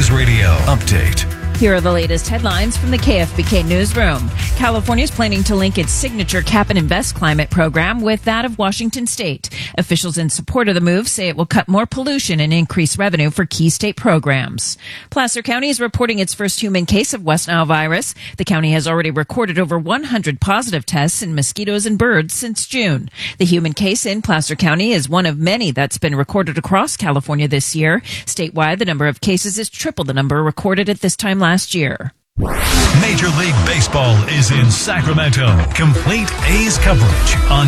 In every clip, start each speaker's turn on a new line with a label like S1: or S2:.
S1: News Radio update.
S2: Here are the latest headlines from the KFBK newsroom. California is planning to link its signature Cap and Invest climate program with that of Washington State. Officials in support of the move say it will cut more pollution and increase revenue for key state programs. Placer County is reporting its first human case of West Nile virus. The county has already recorded over 100 positive tests in mosquitoes and birds since June. The human case in Placer County is one of many that's been recorded across California this year. Statewide, the number of cases is triple the number recorded at this time last year.
S1: Major League Baseball is in Sacramento. Complete A's coverage on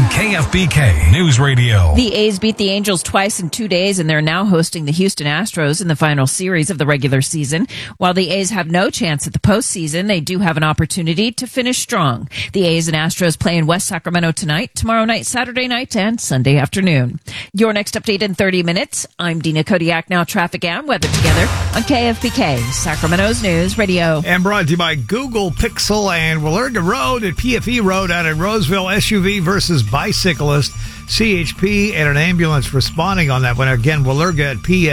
S1: KFBK News Radio.
S2: The A's beat the Angels twice in 2 days, and they're now hosting the Houston Astros in the final series of the regular season. While the A's have no chance at the postseason, they do have an opportunity to finish strong. The A's and Astros play in West Sacramento tonight, tomorrow night, Saturday night, and Sunday afternoon. Your next update in 30 minutes. I'm Dina Kodiak. Now traffic and weather together on KFBK, Sacramento's News Radio.
S3: And brought to you by Google Pixel and Willerga Road at PFE Road out in Roseville. SUV versus bicyclist. CHP and an ambulance responding on that one. Again, Willerga at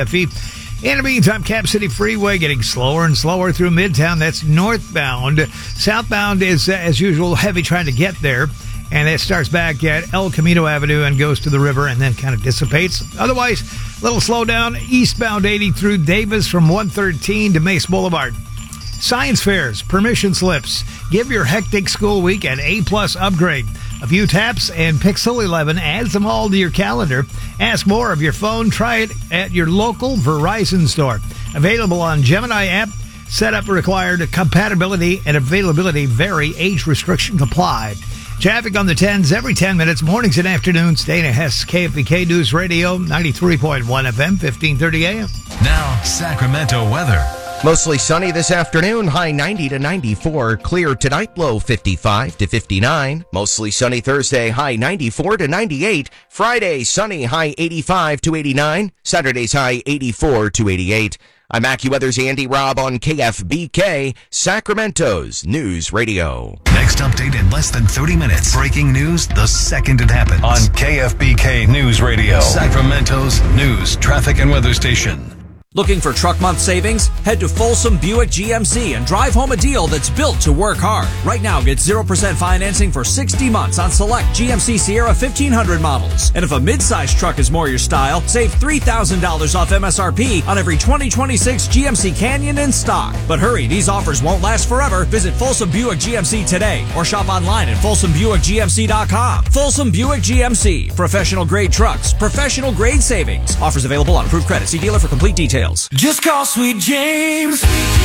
S3: PFE. In the meantime, Cap City Freeway getting slower and slower through Midtown. That's northbound. Southbound is, as usual, heavy trying to get there. And it starts back at El Camino Avenue and goes to the river and then kind of dissipates. Otherwise, a little slowdown. Eastbound 80 through Davis from 113 to Mace Boulevard. Science fairs, permission slips. Give your hectic school week an A-plus upgrade. A few taps and Pixel 11 adds them all to your calendar. Ask more of your phone. Try it at your local Verizon store. Available on Gemini app. Setup required. Compatibility and availability vary. Age restrictions apply. Traffic on the 10s every 10 minutes, mornings and afternoons. Dana Hess, KFBK News Radio, 93.1 FM, 1530 AM.
S1: Now, Sacramento weather.
S4: Mostly sunny this afternoon, high 90 to 94. Clear tonight, low 55 to 59. Mostly sunny Thursday, high 94 to 98. Friday, sunny, high 85 to 89. Saturday's high 84 to 88. I'm AccuWeather's Andy Robb on KFBK, Sacramento's News Radio.
S1: Next update in less than 30 minutes. Breaking news the second it happens. On KFBK News Radio, Sacramento's news, traffic, and weather station.
S5: Looking for truck month savings? Head to Folsom Buick GMC and drive home a deal that's built to work hard. Right now, get 0% financing for 60 months on select GMC Sierra 1500 models. And if a mid-size truck is more your style, save $3,000 off MSRP on every 2026 GMC Canyon in stock. But hurry, these offers won't last forever. Visit Folsom Buick GMC today or shop online at FolsomBuickGMC.com. Folsom Buick GMC. Professional grade trucks. Professional grade savings. Offers available on approved credit. See dealer for complete details.
S6: Just call Sweet James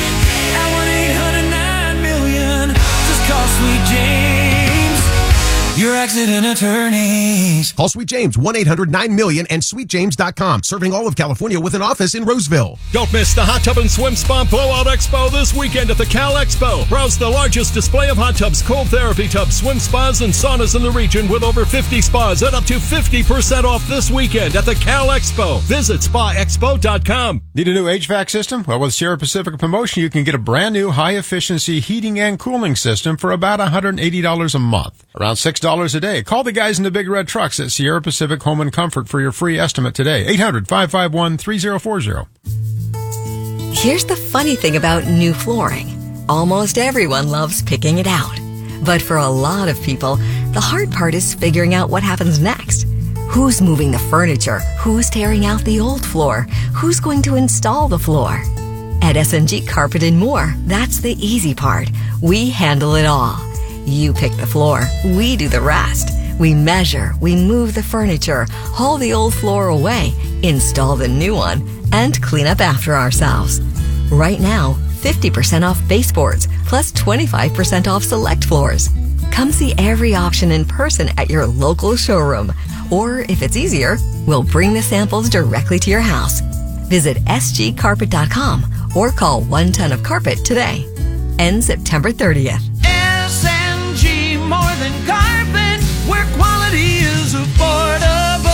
S6: at 1-800-9-million. Just call Sweet James, your accident attorneys.
S7: Call Sweet James, 1-800-9-million and SweetJames.com. Serving all of California with an office in Roseville.
S8: Don't miss the Hot Tub and Swim Spa Blowout Expo this weekend at the Cal Expo. Browse the largest display of hot tubs, cold therapy tubs, swim spas, and saunas in the region with over 50 spas at up to 50% off this weekend at the Cal Expo. Visit spaexpo.com.
S9: Need a new HVAC system? Well, with Sierra Pacific promotion, you can get a brand new high-efficiency heating and cooling system for about $180 a month. Around $6 a day. Call the guys in the big red trucks at Sierra Pacific Home and Comfort for your free estimate today. 800-551-3040.
S10: Here's the funny thing about new flooring. Almost everyone loves picking it out. But for a lot of people, the hard part is figuring out what happens next. Who's moving the furniture? Who's tearing out the old floor? Who's going to install the floor? At SNG Carpet and More, that's the easy part. We handle it all. You pick the floor, we do the rest. We measure, we move the furniture, haul the old floor away, install the new one, and clean up after ourselves. Right now, 50% off baseboards, plus 25% off select floors. Come see every option in person at your local showroom. Or if it's easier, we'll bring the samples directly to your house. Visit sgcarpet.com or call 1 Ton of Carpet today. Ends September 30th.
S6: SNG, more than carpet, where quality is affordable.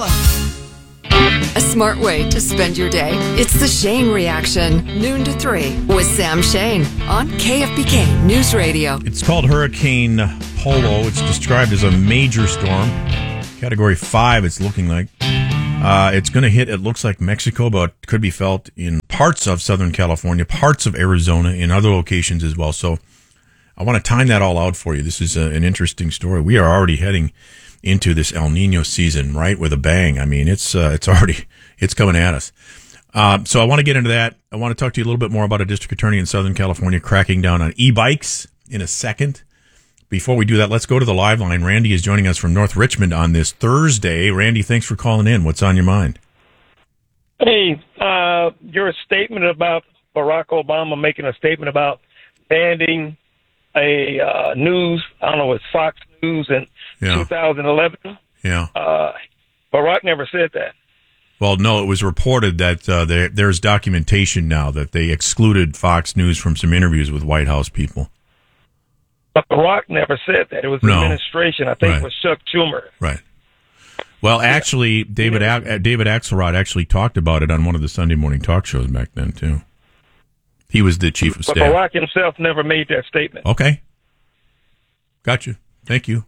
S11: A smart way to spend your day. It's the Shane Reaction, noon to 3 with Sam Shane on KFBK News Radio.
S12: It's called Hurricane Polo. It's described as a major storm. Category 5, it's looking like. It's going to hit, it looks like Mexico, but could be felt in parts of Southern California, parts of Arizona, in other locations as well. So I want to time that all out for you. This is an interesting story. We are already heading into this El Nino season, right, with a bang. I mean, it's coming at us. So I want to get into that. I want to talk to you a little bit more about a district attorney in Southern California cracking down on e-bikes in a second. Before we do that, let's go to the live line. Randy is joining us from North Richmond on this Thursday. Randy, thanks for calling in. What's on your mind?
S13: Hey, your statement about Barack Obama making a statement about banning a news, I don't know, it's Fox News in 2011.
S12: Yeah.
S13: Barack never said that.
S12: Well, no, it was reported that there's documentation now that they excluded Fox News from some interviews with White House people.
S13: But Barack never said that. It was the administration. I think it was Chuck Schumer.
S12: Right. Well, actually, David Axelrod actually talked about it on one of the Sunday morning talk shows back then, too. He was the chief of staff.
S13: But Barack himself never made that statement.
S12: Okay. Got you. Thank you.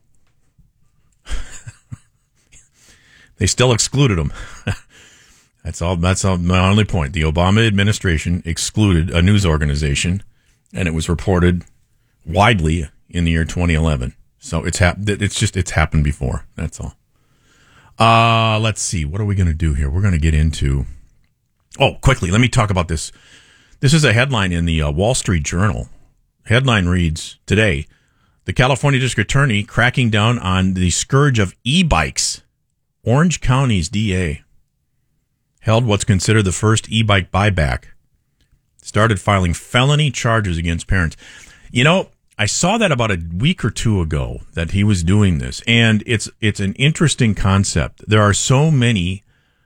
S12: They still excluded him. That's all my only point. The Obama administration excluded a news organization, and it was reported widely in the year 2011. So it's happened before. That's all. Let's see. What are we going to do here? We're going to get into... Oh, quickly, let me talk about this. This is a headline in the Wall Street Journal. Headline reads, today, the California District Attorney cracking down on the scourge of e-bikes. Orange County's DA held what's considered the first e-bike buyback. Started filing felony charges against parents. You know, I saw that about a week or two ago that he was doing this, and it's an interesting concept. There are so many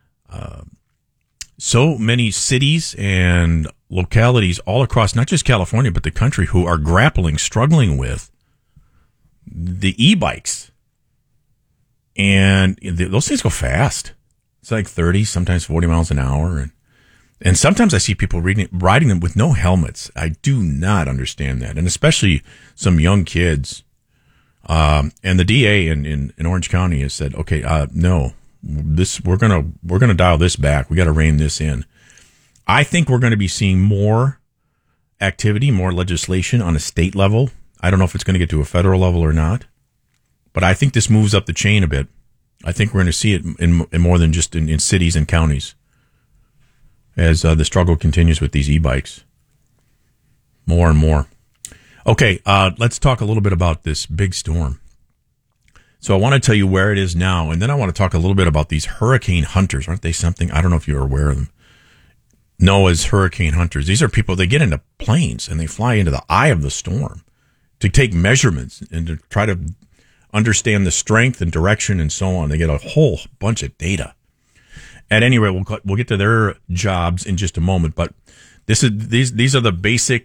S12: cities and localities all across not just California but the country who are struggling with the e-bikes, and those things go fast. It's like 30, sometimes 40 miles an hour, and sometimes I see people riding them with no helmets. I do not understand that, and especially some young kids. And the DA in Orange County has said, "Okay, no, we're gonna dial this back. We got to rein this in." I think we're going to be seeing more activity, more legislation on a state level. I don't know if it's going to get to a federal level or not, but I think this moves up the chain a bit. I think we're going to see it in more than just in cities and counties as the struggle continues with these e-bikes. More and more. Okay, let's talk a little bit about this big storm. So I want to tell you where it is now, and then I want to talk a little bit about these hurricane hunters. Aren't they something? I don't know if you're aware of them. NOAA's hurricane hunters. These are people, they get into planes and they fly into the eye of the storm to take measurements and to try to understand the strength and direction and so on. They get a whole bunch of data. At any rate, we'll get to their jobs in just a moment, but these are the basic.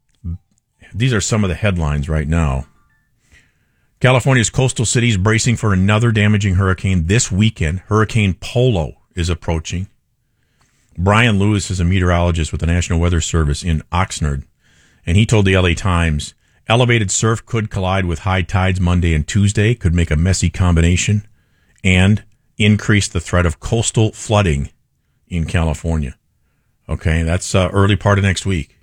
S12: These are some of the headlines right now. California's coastal cities bracing for another damaging hurricane this weekend. Hurricane Polo is approaching. Brian Lewis is a meteorologist with the National Weather Service in Oxnard, and he told the LA Times, elevated surf could collide with high tides Monday and Tuesday, could make a messy combination, and increase the threat of coastal flooding in California. Okay, that's early part of next week.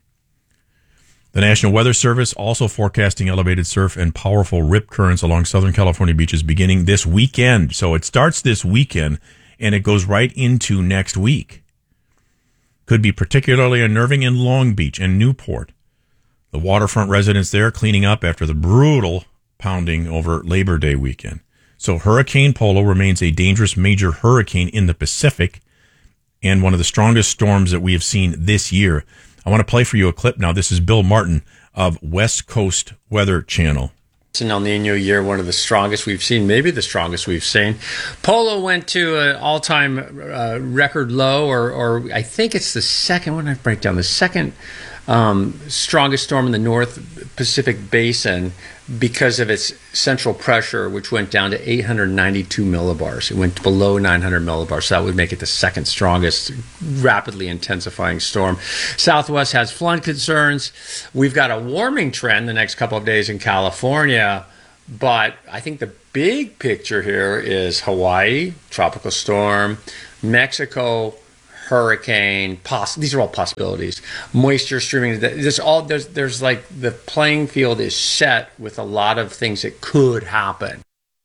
S12: The National Weather Service also forecasting elevated surf and powerful rip currents along Southern California beaches beginning this weekend. So it starts this weekend, and it goes right into next week. Could be particularly unnerving in Long Beach and Newport. The waterfront residents there cleaning up after the brutal pounding over Labor Day weekend. So Hurricane Polo remains a dangerous major hurricane in the Pacific and one of the strongest storms that we have seen this year. I want to play for you a clip now. This is Bill Martin of West Coast Weather Channel.
S14: It's an El Nino year, one of the strongest we've seen, maybe the strongest we've seen. Polo went to an all-time record low, or I think it's the second, when I break down, the second strongest storm in the North Pacific Basin because of its central pressure, which went down to 892 millibars. It went below 900 millibars, so that would make it the second strongest, rapidly intensifying storm. Southwest has flood concerns. We've got a warming trend the next couple of days in California, But I think the big picture here is Hawaii, tropical storm, Mexico, hurricane. These are all possibilities. Moisture streaming. There's like the playing field is set with a lot of things that could happen.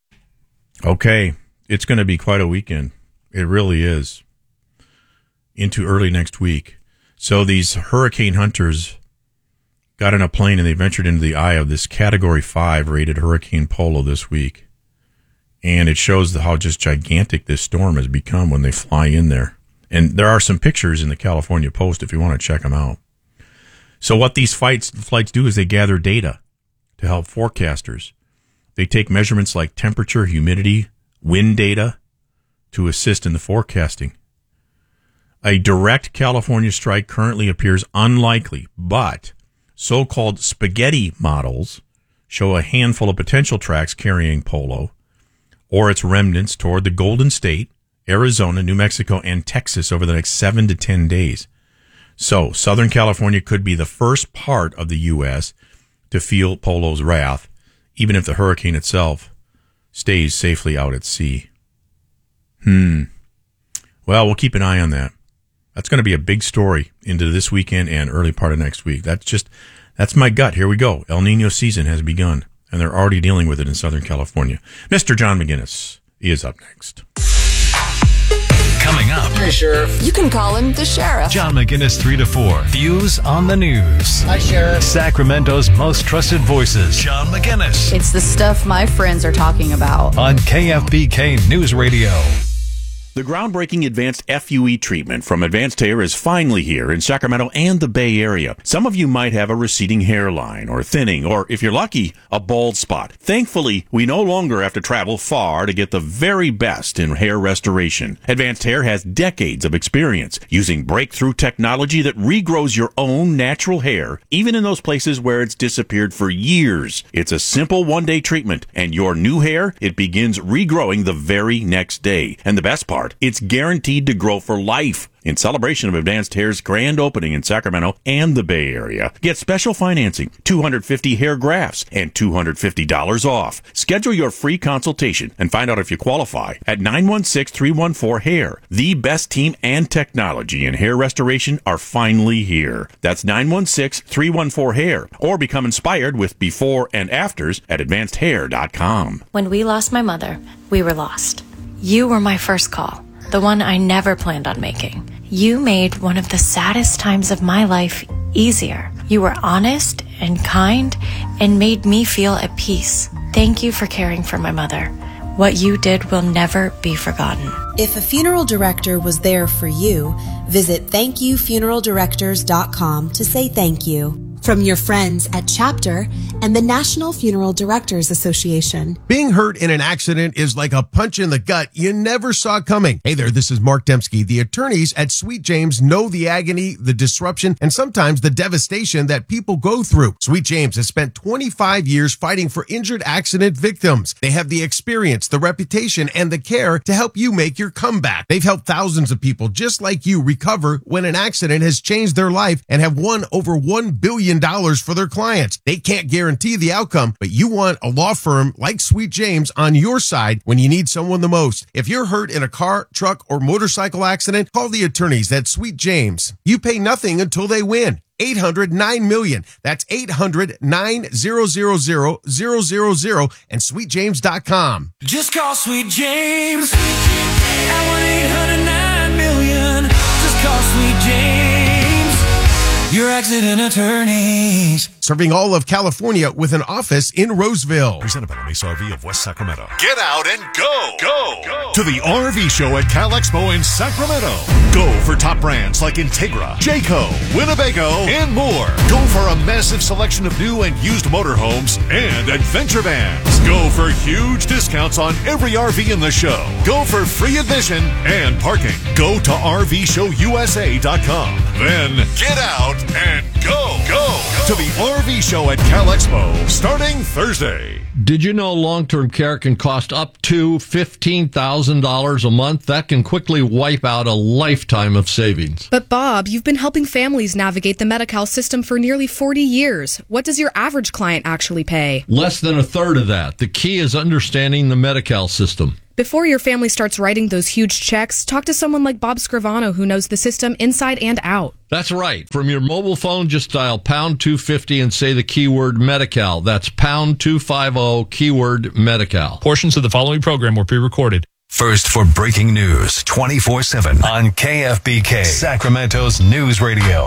S12: Okay, it's going to be quite a weekend. It really is. Into early next week. So these hurricane hunters got in a plane and they ventured into the eye of this Category 5 rated Hurricane Polo this week. And it shows how just gigantic this storm has become when they fly in there. And there are some pictures in the California Post if you want to check them out. So what these flights do is they gather data to help forecasters. They take measurements like temperature, humidity, wind data to assist in the forecasting. A direct California strike currently appears unlikely, but so-called spaghetti models show a handful of potential tracks carrying Polo or its remnants toward the Golden State, Arizona, New Mexico, and Texas over the next 7 to 10 days. So Southern California could be the first part of the U.S. to feel Polo's wrath, even if the hurricane itself stays safely out at sea. Well, we'll keep an eye on that. That's going to be a big story into this weekend and early part of next week. That's my gut. Here we go. El Nino season has begun, and they're already dealing with it in Southern California. Mr. John McGinnis is up next.
S1: Coming up.
S11: Hey, Sheriff. You can call him the Sheriff.
S1: John McGinnis, 3 to 4. Views on the news.
S11: Hi, Sheriff.
S1: Sacramento's most trusted voices. John McGinnis.
S15: It's the stuff my friends are talking about.
S1: On KFBK News Radio.
S12: The groundbreaking advanced FUE treatment from Advanced Hair is finally here in Sacramento and the Bay Area. Some of you might have a receding hairline or thinning, or if you're lucky, a bald spot. Thankfully, we no longer have to travel far to get the very best in hair restoration. Advanced Hair has decades of experience using breakthrough technology that regrows your own natural hair, even in those places where it's disappeared for years. It's a simple one-day treatment, and your new hair, it begins regrowing the very next day. And the best part, it's guaranteed to grow for life. In celebration of Advanced Hair's grand opening in Sacramento and the Bay Area, get special financing, 250 hair grafts, and $250 off. Schedule your free consultation and find out if you qualify at 916-314-HAIR. The best team and technology in hair restoration are finally here. That's 916-314-HAIR. Or become inspired with before and afters at advancedhair.com.
S16: When we lost my mother, we were lost. You were my first call, the one I never planned on making. You made one of the saddest times of my life easier. You were honest and kind and made me feel at peace. Thank you for caring for my mother. What you did will never be forgotten.
S17: If a funeral director was there for you, visit thankyoufuneraldirectors.com to say thank you. From your friends at Chapter and the National Funeral Directors Association.
S7: Being hurt in an accident is like a punch in the gut you never saw coming. Hey there, this is Mark Dembski. The attorneys at Sweet James know the agony, the disruption, and sometimes the devastation that people go through. Sweet James has spent 25 years fighting for injured accident victims. They have the experience, the reputation, and the care to help you make your comeback. They've helped thousands of people just like you recover when an accident has changed their life and have won over $1 billion for their clients. They can't guarantee the outcome, but you want a law firm like Sweet James on your side when you need someone the most. If you're hurt in a car, truck, or motorcycle accident, call the attorneys at Sweet James. You pay nothing until they win. 800-9-MILLION. That's 800-900-0000 and sweetjames.com.
S6: Just call Sweet James at 1-800-9-MILLION. Just call Sweet James, your accident attorneys.
S7: Serving all of California with an office in Roseville.
S18: Presented by Mesa RV of West Sacramento. Get out and go to the RV show at Cal Expo in Sacramento. Go for top brands like Integra, Jayco, Winnebago, and more. Go for a massive selection of new and used motorhomes and adventure vans. Go for huge discounts on every RV in the show. Go for free admission and parking. Go to RVShowUSA.com. Then get out and go to the RV show at Cal Expo starting Thursday.
S19: Did you know long-term care can cost up to $15,000 a month? That can quickly wipe out a lifetime of savings.
S20: But Bob, you've been helping families navigate the Medi-Cal system for nearly 40 years. What does your average client actually pay?
S19: Less than a third of that. The key is understanding the Medi-Cal system.
S20: Before your family starts writing those huge checks, talk to someone like Bob Scrivano who knows the system inside and out.
S19: That's right. From your mobile phone, just dial pound 250 and say the keyword Medi-Cal. That's pound 250 keyword Medi-Cal.
S21: Portions of the following program were pre-recorded.
S1: First for breaking news 24/7 on KFBK, Sacramento's news radio.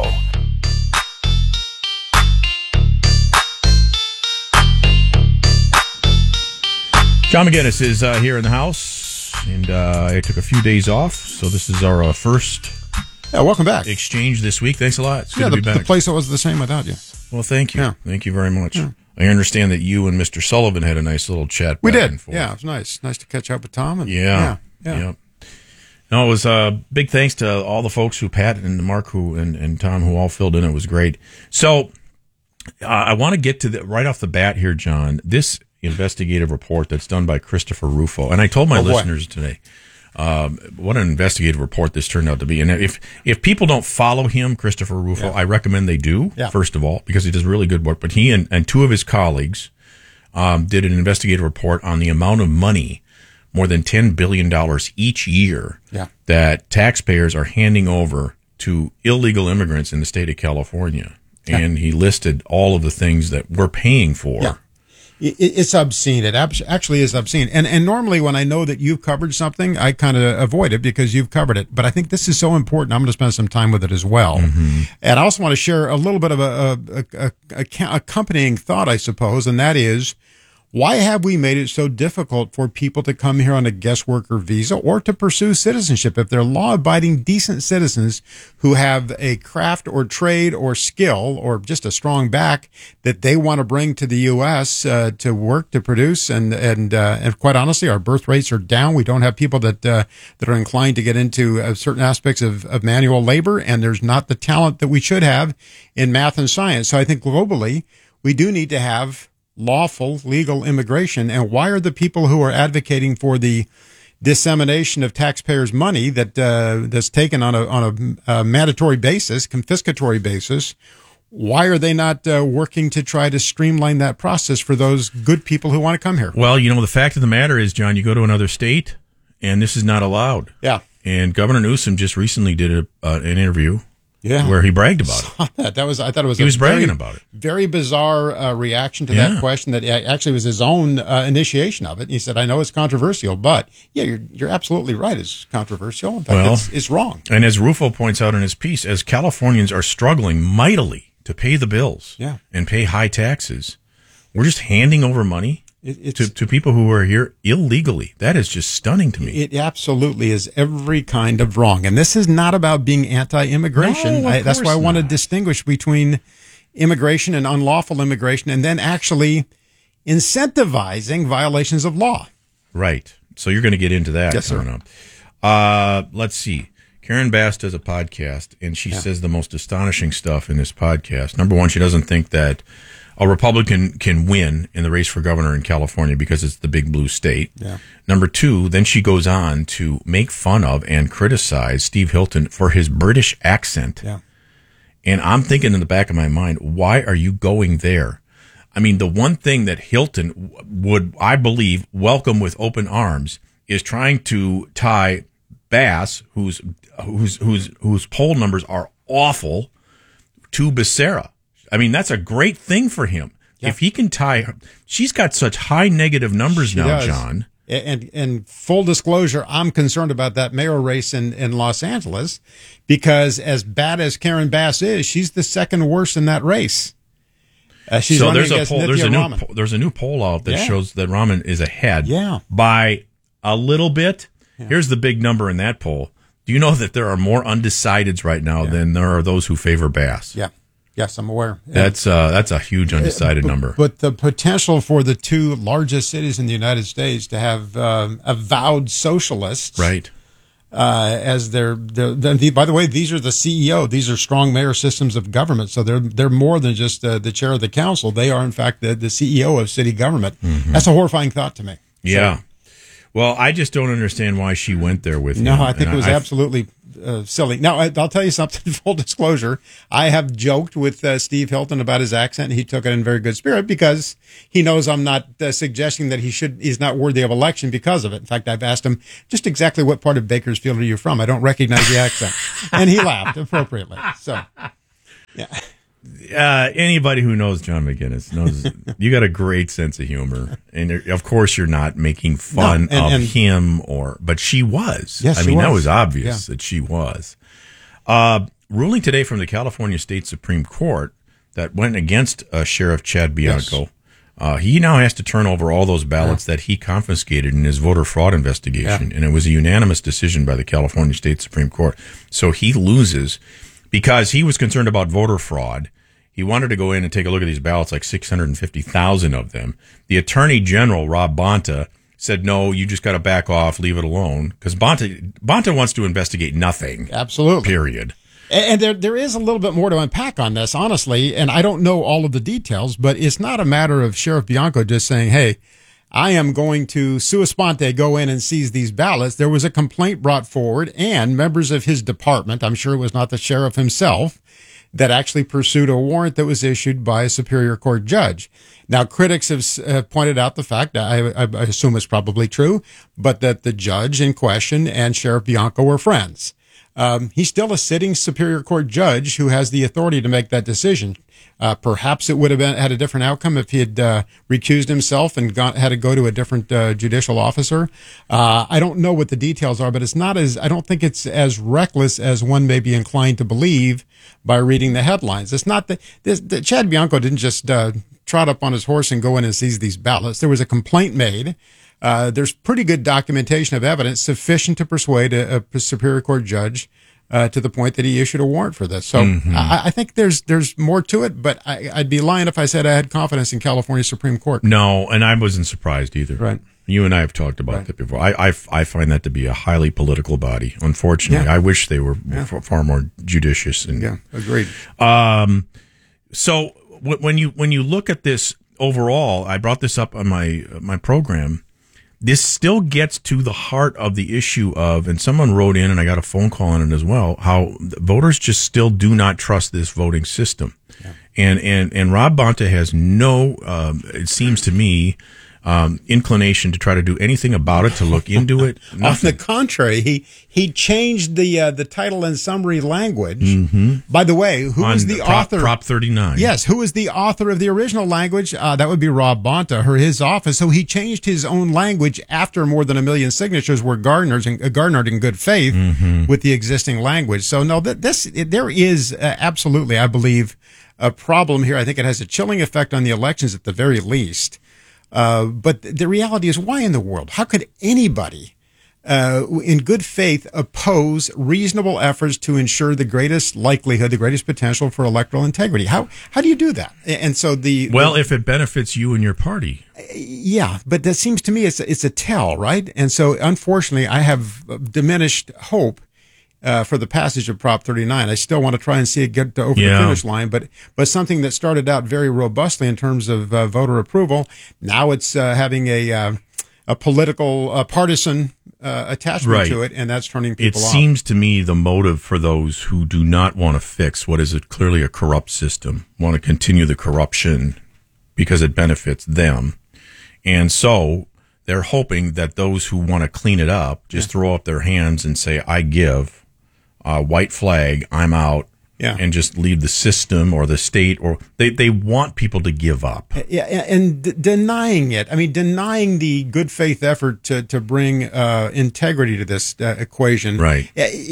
S12: John McGinnis is here in the house, and I took a few days off, so this is our first
S9: welcome back
S12: exchange this week. Thanks a lot. It's good to be back.
S9: The place was the same without you.
S12: Well, thank you.
S9: Yeah.
S12: Thank you very much.
S9: Yeah.
S12: I understand that you and Mr. Sullivan had a nice little chat.
S9: We
S12: back
S9: did.
S12: and forth.
S9: Yeah, it was nice. Nice to catch up with Tom. And
S12: Yeah.
S9: Yeah.
S12: No, it was big thanks to all the folks who, Pat and Mark, and Tom, who all filled in. It was great. So I want to get to right off the bat here, John. This investigative report that's done by Christopher Rufo, and I told my listeners today what an investigative report this turned out to be. And if people don't follow him, Christopher Rufo, I recommend they do. First of all, because he does really good work. But he and two of his colleagues did an investigative report on the amount of money, more than $10 billion each year, that taxpayers are handing over to illegal immigrants in the state of California. And he listed all of the things that we're paying for.
S9: Yeah. It's obscene. It actually is obscene. And normally when I know that you've covered something, I kind of avoid it because you've covered it. But I think this is so important. I'm going to spend some time with it as well. Mm-hmm. And I also want to share a little bit of a accompanying thought, I suppose, and that is, why have we made it so difficult for people to come here on a guest worker visa or to pursue citizenship if they're law-abiding, decent citizens who have a craft or trade or skill or just a strong back that they want to bring to the U.S. To work, to produce, and quite honestly, our birth rates are down. We don't have people that are inclined to get into certain aspects of manual labor, and there's not the talent that we should have in math and science. So I think globally, we do need to have lawful, legal immigration. And why are the people who are advocating for the dissemination of taxpayers' money that's taken on a mandatory basis, confiscatory basis, why are they not working to try to streamline that process for those good people who want to come here?
S12: Well, the fact of the matter is, John, you go to another state, and this is not allowed.
S9: Yeah.
S12: And Governor Newsom just recently did an interview.
S9: Yeah,
S12: where he bragged about it.
S9: I thought it was.
S12: He was bragging about it.
S9: Very bizarre reaction to that question. That actually was his own initiation of it. And he said, "I know it's controversial, but you're absolutely right. It's controversial. In fact, it's wrong."
S12: And as Rufo points out in his piece, as Californians are struggling mightily to pay the bills, and pay high taxes, we're just handing over money to people who are here illegally. That is just stunning to me.
S9: It absolutely is every kind of wrong. And this is not about being anti-immigration.
S12: No,
S9: that's why I want to distinguish between immigration and unlawful immigration, and then actually incentivizing violations of law.
S12: Right. So you're going to get into that coming up. Let's see. Karen Bass does a podcast, and she says the most astonishing stuff in this podcast. Number one, she doesn't think that a Republican can win in the race for governor in California because it's the big blue state.
S9: Yeah.
S12: Number two, then she goes on to make fun of and criticize Steve Hilton for his British accent.
S9: Yeah.
S12: And I'm thinking in the back of my mind, why are you going there? I mean, the one thing that Hilton would, I believe, welcome with open arms is trying to tie Bass, whose poll numbers are awful, to Becerra. I mean, that's a great thing for him. Yeah. If he can tie her, she's got such high negative numbers she now, does. John.
S9: And full disclosure, I'm concerned about that mayoral race in Los Angeles because as bad as Karen Bass is, she's the second worst in that race. She's
S12: so
S9: running
S12: there's a
S9: against
S12: poll.
S9: Nithya
S12: There's a new poll out that shows that Raman is ahead
S9: Yeah.
S12: by a little bit. Yeah. Here's the big number in that poll. Do you know that there are more undecideds right now than there are those who favor Bass?
S9: Yeah. Yes, I'm aware.
S12: That's a huge undecided number.
S9: But the potential for the two largest cities in the United States to have avowed socialists,
S12: right,
S9: as by the way, these are the CEO. These are strong mayor systems of government. So they're more than just the chair of the council. They are, in fact, the CEO of city government. Mm-hmm. That's a horrifying thought to me.
S12: Yeah. So, well, I just don't understand why she went there with him.
S9: No, I think it was absolutely silly. Now, I'll tell you something, full disclosure. I have joked with Steve Hilton about his accent, and he took it in very good spirit because he knows I'm not suggesting that he's not worthy of election because of it. In fact, I've asked him just exactly what part of Bakersfield are you from? I don't recognize the accent. And he laughed appropriately. So, yeah.
S12: Anybody who knows John McGinnis knows you got a great sense of humor, and of course you're not making fun of him but she was.
S9: Yes,
S12: that was obvious that she was. Ruling today from the California State Supreme Court that went against Sheriff Chad Bianco. Yes. He now has to turn over all those ballots that he confiscated in his voter fraud investigation, and it was a unanimous decision by the California State Supreme Court. So he loses because he was concerned about voter fraud. He wanted to go in and take a look at these ballots, like 650,000 of them. The Attorney General, Rob Bonta, said, no, you just got to back off, leave it alone. Because Bonta wants to investigate nothing.
S9: Absolutely.
S12: Period.
S9: And there is a little bit more to unpack on this, honestly, and I don't know all of the details, but it's not a matter of Sheriff Bianco just saying, hey, I am going to sua sponte go in and seize these ballots. There was a complaint brought forward, and members of his department, I'm sure it was not the sheriff himself, that actually pursued a warrant that was issued by a Superior Court judge. Now, critics have pointed out the fact, I assume it's probably true, but that the judge in question and Sheriff Bianco were friends. He's still a sitting Superior Court judge who has the authority to make that decision. Perhaps it would have had a different outcome if he had recused himself and had to go to a different judicial officer. I don't know what the details are, but I don't think it's as reckless as one may be inclined to believe by reading the headlines. It's not that Chad Bianco didn't just trot up on his horse and go in and seize these ballots. There was a complaint made. There's pretty good documentation of evidence sufficient to persuade a Superior Court judge to the point that he issued a warrant for this. So I think there's more to it, but I'd be lying if I said I had confidence in California Supreme Court.
S12: No, and I wasn't surprised either.
S9: Right.
S12: You and I have talked about that before. I find that to be a highly political body. Unfortunately, I wish they were far more judicious. And,
S9: agreed.
S12: So when you look at this overall, I brought this up on my program. This still gets to the heart of the issue of, and someone wrote in, and I got a phone call on it as well, how voters just still do not trust this voting system. Yeah. And Rob Bonta has no, it seems to me, inclination to try to do anything about it, to look into it.
S9: On the contrary, he changed the title and summary language.
S12: Mm-hmm.
S9: By the way, who was the author?
S12: Prop 39.
S9: Yes, who was the author of the original language? That would be Rob Bonta, his office. So he changed his own language after more than 1 million signatures were garnered in good faith with the existing language. So no, there is absolutely, I believe, a problem here. I think it has a chilling effect on the elections at the very least. But the reality is, why in the world? How could anybody in good faith oppose reasonable efforts to ensure the greatest likelihood, the greatest potential for electoral integrity? How do you do that? And so
S12: if it benefits you and your party.
S9: Yeah, but that seems to me it's a tell, right? And so unfortunately, I have diminished hope for the passage of Prop 39. I still want to try and see it get over the finish line, but something that started out very robustly in terms of voter approval, now it's having a political, partisan attachment to it, and that's turning people off.
S12: It seems to me the motive for those who do not want to fix what is clearly a corrupt system, want to continue the corruption because it benefits them. And so they're hoping that those who want to clean it up just throw up their hands and say, I give. White flag, I'm out, and just leave the system or the state, or they want people to give up.
S9: Yeah, and denying it. I mean, denying the good faith effort to bring integrity to this equation.
S12: Right.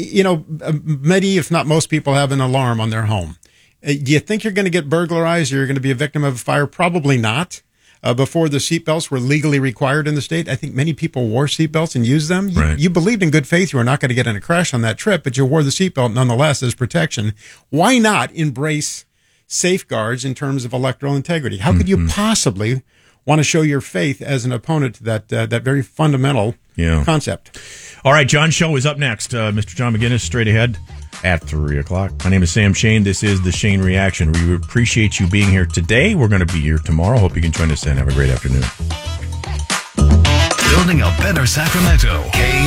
S9: Many, if not most people, have an alarm on their home. Do you think you're going to get burglarized or you're going to be a victim of a fire? Probably not. Before the seatbelts were legally required in the state, I think many people wore seatbelts and used them. You believed in good faith you were not going to get in a crash on that trip, but you wore the seatbelt nonetheless as protection. Why not embrace safeguards in terms of electoral integrity? How could you possibly want to show your faith as an opponent to that very fundamental concept.
S12: All right, John's show is up next. Mr. John McGinnis, straight ahead at 3 o'clock. My name is Sam Shane. This is the Shane Reaction. We appreciate you being here today. We're going to be here tomorrow. Hope you can join us then. Have a great afternoon.
S1: Building a better Sacramento.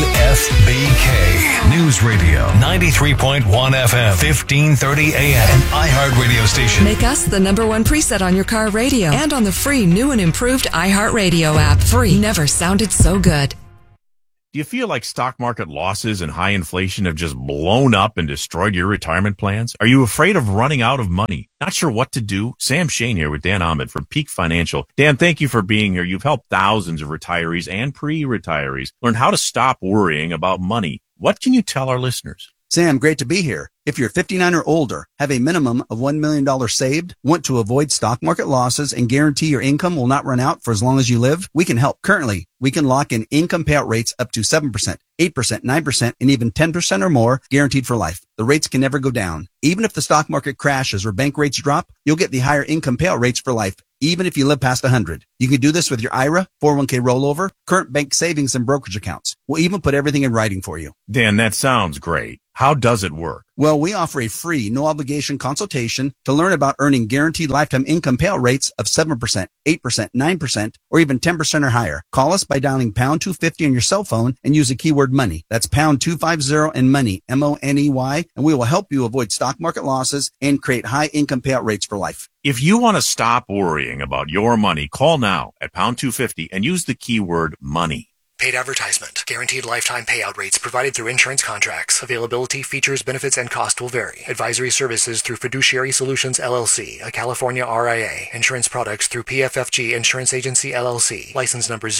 S1: KFBK News Radio. 93.1 FM. 1530 AM. An iHeart radio station.
S11: Make us the #1 preset on your car radio and on the free new and improved iHeartRadio app. Free. Never sounded so good.
S12: Do you feel like stock market losses and high inflation have just blown up and destroyed your retirement plans? Are you afraid of running out of money? Not sure what to do? Sam Shane here with Dan Ahmed from Peak Financial. Dan, thank you for being here. You've helped thousands of retirees and pre-retirees learn how to stop worrying about money. What can you tell our listeners?
S2: Sam, great to be here. If you're 59 or older, have a minimum of $1 million saved, want to avoid stock market losses, and guarantee your income will not run out for as long as you live, we can help. Currently, we can lock in income payout rates up to 7%, 8%, 9%, and even 10% or more guaranteed for life. The rates can never go down. Even if the stock market crashes or bank rates drop, you'll get the higher income payout rates for life, even if you live past 100. You can do this with your IRA, 401k rollover, current bank savings, and brokerage accounts. We'll even put everything in writing for you.
S12: Dan, that sounds great. How does it work?
S2: Well, we offer a free, no-obligation consultation to learn about earning guaranteed lifetime income payout rates of 7%, 8%, 9%, or even 10% or higher. Call us by dialing pound 250 on your cell phone and use the keyword money. That's pound 250 and money, MONEY, and we will help you avoid stock market losses and create high income payout rates for life.
S12: If you want to stop worrying about your money, call now at pound 250 and use the keyword money.
S22: Paid advertisement. Guaranteed lifetime payout rates provided through insurance contracts. Availability, features, benefits, and cost will vary. Advisory services through Fiduciary Solutions, LLC, a California RIA. Insurance products through PFFG Insurance Agency, LLC. License number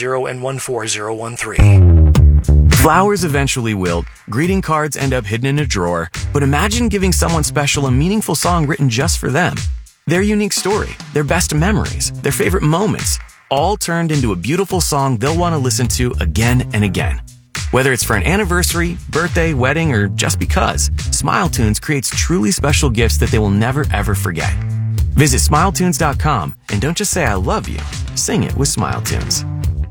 S22: 0N14013.
S23: Flowers eventually wilt, greeting cards end up hidden in a drawer, but imagine giving someone special a meaningful song written just for them. Their unique story, their best memories, their favorite moments, all turned into a beautiful song they'll want to listen to again and again. Whether it's for an anniversary, birthday, wedding, or just because, SmileTunes creates truly special gifts that they will never ever forget. Visit SmileTunes.com and don't just say I love you, sing it with SmileTunes.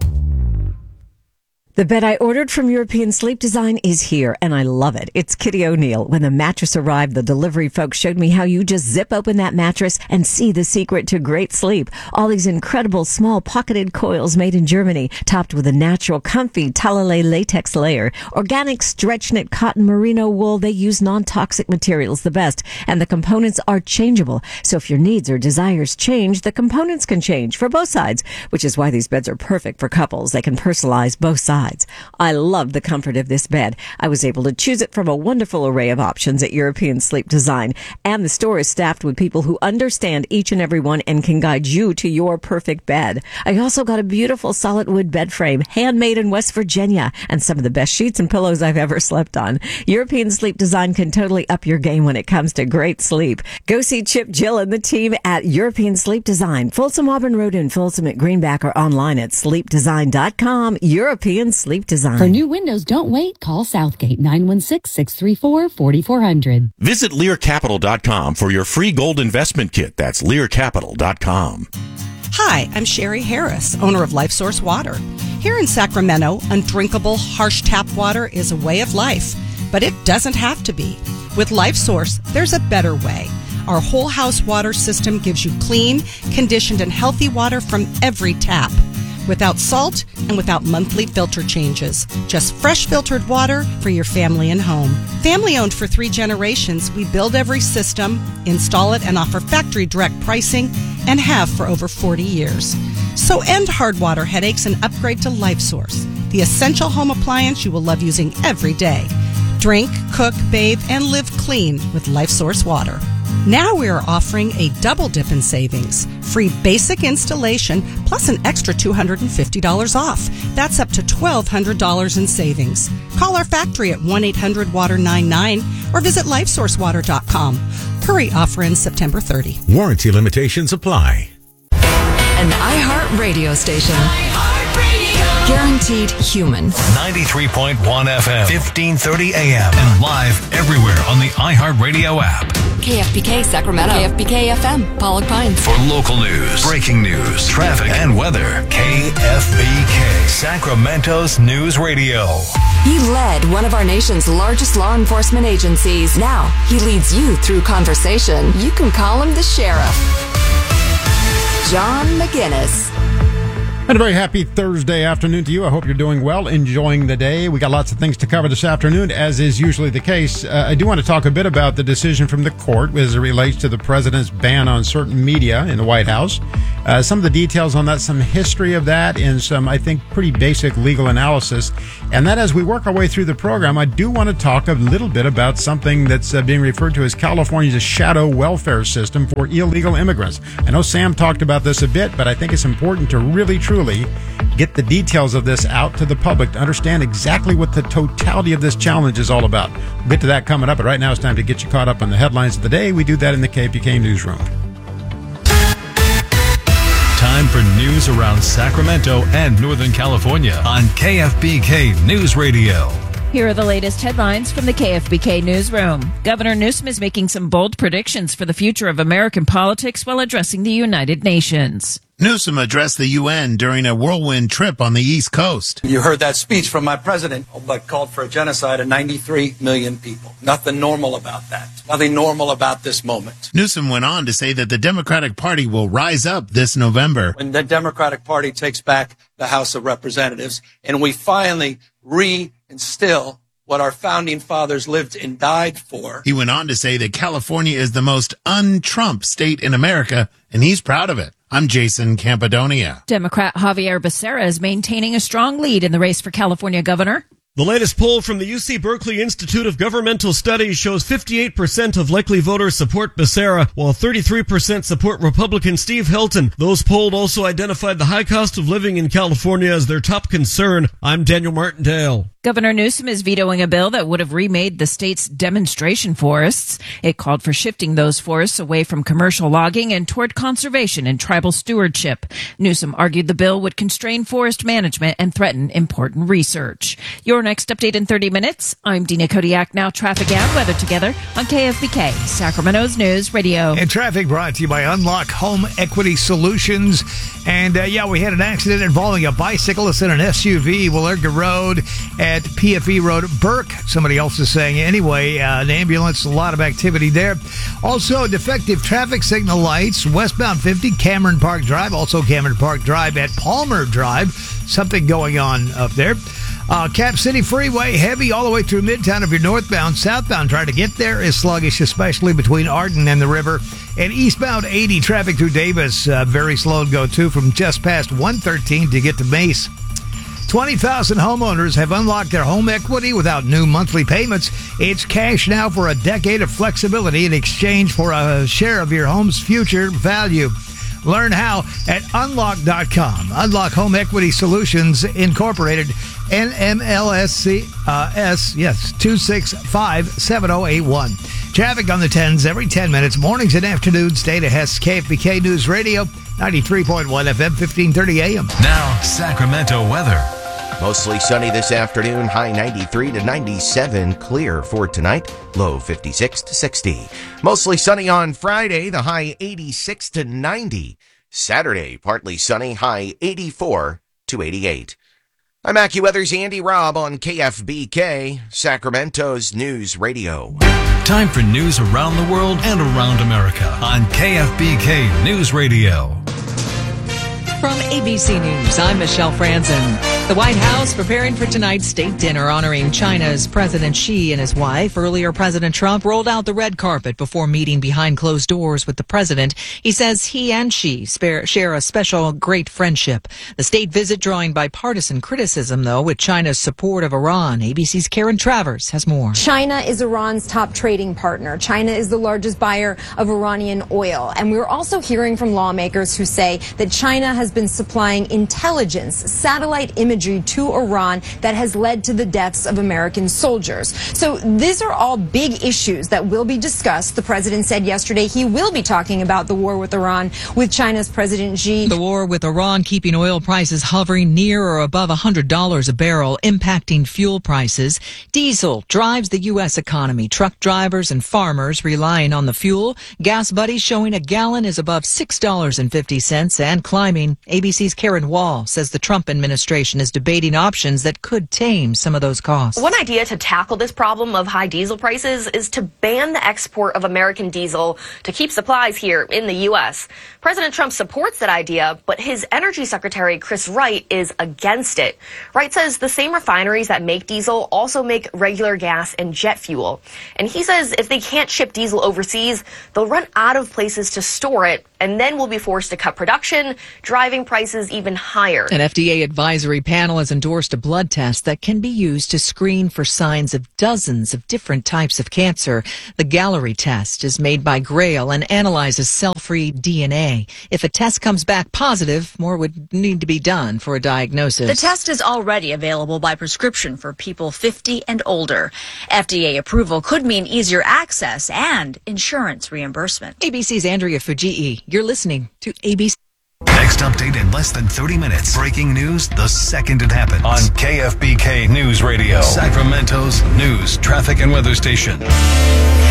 S24: The bed I ordered from European Sleep Design is here, and I love it. It's Kitty O'Neill. When the mattress arrived, the delivery folks showed me how you just zip open that mattress and see the secret to great sleep. All these incredible small pocketed coils made in Germany, topped with a natural, comfy Talalay latex layer. Organic stretch knit cotton merino wool. They use non-toxic materials the best, and the components are changeable. So if your needs or desires change, the components can change for both sides, which is why these beds are perfect for couples. They can personalize both sides. I love the comfort of this bed. I was able to choose it from a wonderful array of options at European Sleep Design. And the store is staffed with people who understand each and every one and can guide you to your perfect bed. I also got a beautiful solid wood bed frame, handmade in West Virginia, and some of the best sheets and pillows I've ever slept on. European Sleep Design can totally up your game when it comes to great sleep. Go see Chip, Jill, and the team at European Sleep Design, Folsom Auburn Road in Folsom at Greenback, or online at sleepdesign.com. European Sleep Design.
S25: For new windows, don't wait. Call Southgate 916-634-4400.
S12: Visit LearCapital.com for your free gold investment kit. That's LearCapital.com.
S26: Hi, I'm Sherry Harris, owner of LifeSource Water. Here in Sacramento, undrinkable, harsh tap water is a way of life, but it doesn't have to be. With LifeSource, there's a better way. Our whole house water system gives you clean, conditioned, and healthy water from every tap. Without salt and without monthly filter changes. Just fresh filtered water for your family and home. Family owned for 3 generations, we build every system, install it, and offer factory direct pricing, and have for over 40 years. So end hard water headaches and upgrade to LifeSource, the essential home appliance you will love using every day. Drink, cook, bathe, and live clean with LifeSource water. Now we are offering a double dip in savings. Free basic installation plus an extra $250 off. That's up to $1,200 in savings. Call our factory at 1-800-WATER-99 or visit LifeSourceWater.com. Hurry, offer ends September 30.
S1: Warranty limitations apply.
S11: An iHeart radio station. Guaranteed human.
S1: 93.1 FM, 1530 AM, and live everywhere on the iHeart Radio app.
S11: KFBK Sacramento, KFBK FM, Pollock Pines.
S1: For local news, breaking news, traffic, and weather, KFBK, Sacramento's News Radio.
S11: He led one of our nation's largest law enforcement agencies. Now, he leads you through conversation. You can call him the sheriff. John McGinnis.
S9: And a very happy Thursday afternoon to you. I hope you're doing well, enjoying the day. We got lots of things to cover this afternoon, as is usually the case. I do want to talk a bit about the decision from the court as it relates to the president's ban on certain media in the White House. Some of the details on that, some history of that, and some, I think, pretty basic legal analysis. And that as we work our way through the program, I do want to talk a little bit about something that's being referred to as California's shadow welfare system for illegal immigrants. I know Sam talked about this a bit, but I think it's important to really, truly get the details of this out to the public to understand exactly what the totality of this challenge is all about. We'll get to that coming up, but right now it's time to get you caught up on the headlines of the day. We do that in the KFBK newsroom.
S1: Time for news around Sacramento and Northern California on KFBK News Radio.
S3: Here are the latest headlines from the KFBK newsroom. Governor Newsom is making some bold predictions for the future of American politics while addressing the United Nations.
S4: Newsom addressed the UN during a whirlwind trip on the East Coast.
S5: You heard that speech from my president, but called for a genocide of 93 million people. Nothing normal about that. Nothing normal about this moment.
S4: Newsom went on to say that the Democratic Party will rise up this November.
S5: When the Democratic Party takes back the House of Representatives and we finally reinstill what our founding fathers lived and died for.
S4: He went on to say that California is the most un-Trump state in America, and he's proud of it. I'm Jason Campadonia.
S3: Democrat Javier Becerra is maintaining a strong lead in the race for California governor.
S8: The latest poll from the UC Berkeley Institute of Governmental Studies shows 58% of likely voters support Becerra, while 33% support Republican Steve Hilton. Those polled also identified the high cost of living in California as their top concern. I'm Daniel Martindale.
S3: Governor Newsom is vetoing a bill that would have remade the state's demonstration forests. It called for shifting those forests away from commercial logging and toward conservation and tribal stewardship. Newsom argued the bill would constrain forest management and threaten important research. Your next update in 30 minutes. I'm Dina Kodiak. Now traffic and weather together on KFBK, Sacramento's News Radio.
S10: And traffic brought to you by Unlock Home Equity Solutions. And we had an accident involving a bicyclist and an SUV, Willerga Road at PFE Road, Burke. Somebody else is saying anyway. An ambulance, a lot of activity there. Also, defective traffic signal lights, westbound 50, Cameron Park Drive. Also, Cameron Park Drive at Palmer Drive. Something going on up there. Cap City Freeway, heavy all the way through Midtown. If you're northbound, southbound, trying to get there is sluggish, especially between Arden and the river. And eastbound 80 traffic through Davis, very slow to go to from just past 113 to get to Mace. 20,000 homeowners have unlocked their home equity without new monthly payments. It's cash now for a decade of flexibility in exchange for a share of your home's future value. Learn how at unlock.com. Unlock Home Equity Solutions Incorporated, NMLS 2657081. Traffic on the 10s every 10 minutes, mornings and afternoons. Data Hess, KFBK News Radio, 93.1 FM, 1530 AM.
S1: Now, Sacramento weather.
S13: Mostly sunny this afternoon, high 93 to 97, clear for tonight, low 56 to 60. Mostly sunny on Friday, the high 86 to 90. Saturday, partly sunny, high 84 to 88. I'm AccuWeather's Andy Robb on KFBK, Sacramento's News Radio.
S1: Time for news around the world and around America on KFBK News Radio.
S27: From ABC News, I'm Michelle Franzen. The White House preparing for tonight's state dinner honoring China's President Xi and his wife. Earlier, President Trump rolled out the red carpet before meeting behind closed doors with the president. He says he and Xi share a special great friendship. The state visit drawing bipartisan criticism, though, with China's support of Iran. ABC's Karen Travers has more.
S28: China is Iran's top trading partner. China is the largest buyer of Iranian oil. And we're also hearing from lawmakers who say that China has been supplying intelligence, satellite imagery energy to Iran that has led to the deaths of American soldiers. So these are all big issues that will be discussed. The president said yesterday he will be talking about the war with Iran with China's President Xi.
S27: The war with Iran keeping oil prices hovering near or above $100 a barrel, impacting fuel prices. Diesel drives the U.S. economy. Truck drivers and farmers relying on the fuel. Gas Buddy showing a gallon is above $6.50 and climbing. ABC's Karen Wall says the Trump administration is debating options that could tame some of those costs.
S6: One idea to tackle this problem of high diesel prices is to ban the export of American diesel to keep supplies here in the U.S. President Trump supports that idea, but his Energy Secretary Chris Wright is against it. Wright says the same refineries that make diesel also make regular gas and jet fuel. And he says if they can't ship diesel overseas, they'll run out of places to store it, and then we'll be forced to cut production, driving prices even higher.
S27: An FDA advisory panel has endorsed a blood test that can be used to screen for signs of dozens of different types of cancer. The Gallery test is made by Grail and analyzes cell-free DNA. If a test comes back positive, more would need to be done for a diagnosis.
S7: The test is already available by prescription for people 50 and older. FDA approval could mean easier access and insurance reimbursement.
S27: ABC's Andrea Fujii. You're listening to ABC.
S1: Next update in less than 30 minutes. Breaking news the second it happens on KFBK News Radio, Sacramento's news, traffic, and weather station.